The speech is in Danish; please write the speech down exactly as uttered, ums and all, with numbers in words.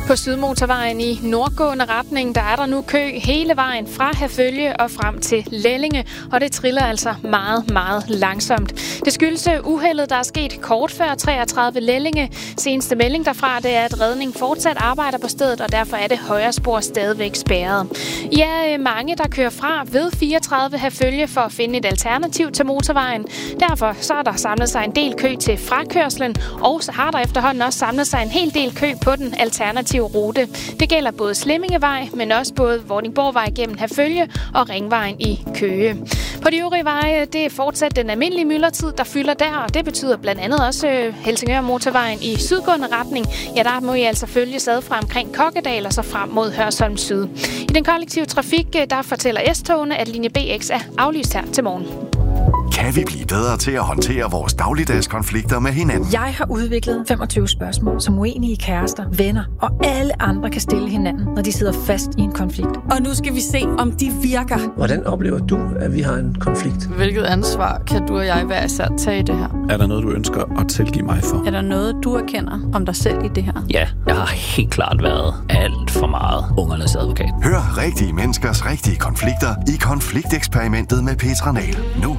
På Sydmotorvejen i nordgående retning, der er der nu kø hele vejen fra Herfølge og frem til Lellinge, og det triller altså meget, meget langsomt. Det skyldes uheldet, der er sket kort før treogtredive Lellinge. Seneste melding derfra, det er, at redning fortsat arbejder på stedet, og derfor er det højre spor stadigvæk spærret. I er mange, der kører fra ved fireogtredive Herfølge for at finde et alternativ til motorvejen. Derfor så er der samlet sig en del kø til frakørslen, og så har der efterhånden også samlet sig en hel del kø på den alternative rute. Det gælder både Slimmingevej, men også både Vordingborgvej gennem Herfølge og Ringvejen i Køge. På de øvrige veje, det er fortsat den almindelige myldretid, der fylder der, og det betyder blandt andet også Helsingør Motorvejen i sydgående retning. Ja, der må I altså følges ad fra omkring Kokkedal og så frem mod Hørsholm Syd. I den kollektive trafik, der fortæller S-togene, at linje B X er aflyst her til morgen. Kan vi blive bedre til at håndtere vores dagligdags konflikter med hinanden? Jeg har udviklet femogtyve spørgsmål, som uenige kærester, venner og alle andre kan stille hinanden, når de sidder fast i en konflikt. Og nu skal vi se, om de virker. Hvordan oplever du, at vi har en konflikt? Hvilket ansvar kan du og jeg hver især tage i det her? Er der noget, du ønsker at tilgive mig for? Er der noget, du erkender om dig selv i det her? Ja, jeg har helt klart været alt for meget ungernes advokat. Hør rigtige menneskers rigtige konflikter i Konflikteksperimentet med Petra Nahl. Nu